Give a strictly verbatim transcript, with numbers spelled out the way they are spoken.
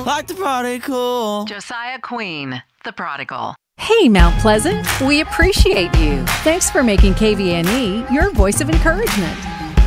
like the prodigal. Josiah Queen, the prodigal. Hey, Mount Pleasant, we appreciate you. Thanks for making K V N E your voice of encouragement.